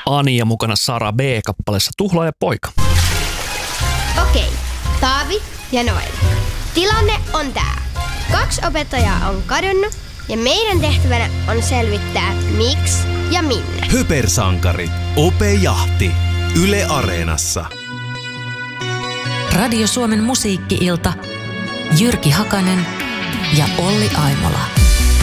Ani ja mukana Sara B kappaleessa Tuhlaaja poika. Okei, Taavi ja Noel. Tilanne on tää. 2 opettajaa on kadonnut ja meidän tehtävänä on selvittää miksi ja minne. Hypersankarit. Opejahti. Yle Areenassa. Radio Suomen musiikki-ilta. Jyrki Hakanen ja Olli Aimola.